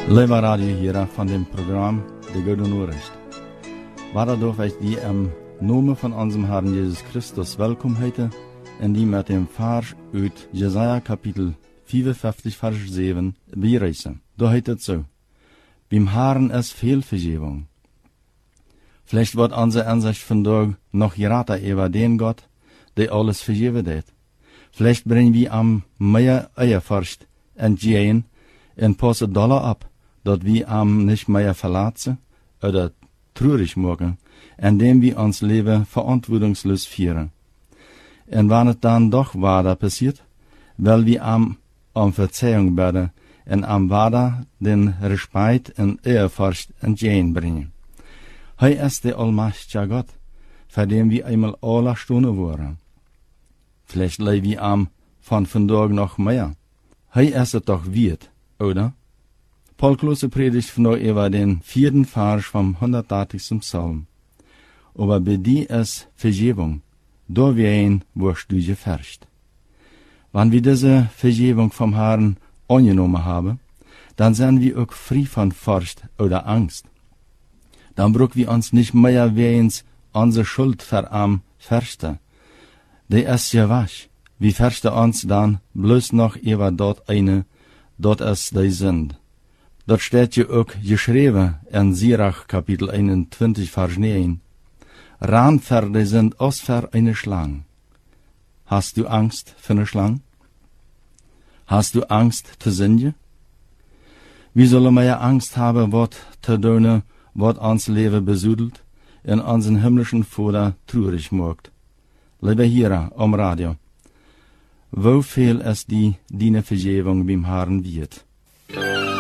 Lieve radioheren van dem Programm De Goede Nachricht. Waardoor wij die im Namen von unserem Herrn Jesus Christus welkom heten en die met dem Vers uit Jesaja Kapitel 55 Vers 7 bereizen. Da heet het so: Beim Herrn ist viel Vergebung. Vielleicht wird unsere Ansicht von Tag noch geraten über den Gott, der alles vergeben hat. Vielleicht bringen wir am mehr Eierfurcht entgegen und passen Dollar ab, dat wir am nicht mehr verlassen oder traurig machen, indem wir uns Leben verantwortungslos führen. Und wenn es dann doch weiter passiert, weil wir am Verzeihung beten und am weiter den Respekt und Ehrfurcht entgegenbringen. Hij ist der allmächtige Gott, für den wir einmal alle Stunden waren. Vielleicht leben wir am von Tag noch mehr. Hij ist es doch wert, oder? Paul Klose predigt vandaag über den 4. Vers vom 130. Psalm. Aber bei dir ist Vergebung, da wir ihn, wo du gefärscht. Wenn wir diese Vergebung vom Herrn angenommen haben, dann sind wir auch frei von Furcht oder Angst. Dann brauchen wir uns nicht mehr wegen unsere Schuld fürchten. Der ist ja wasch. Wir fürchten uns dann bloß noch über dort eine, dort ist die Sünde. Dort steht ja auch geschrieben in Sirach Kapitel 21 Vers 9. Ranpferde sind aus für eine Schlange. Hast du Angst für eine Schlange? Hast du Angst zu sündigen? Wie sollen wir ja Angst haben, was zu tun, was uns Leben besudelt und unseren himmlischen Vater traurig macht? Liebe hier am Radio, wo viel ist deine Vergebung beim Herrn wird?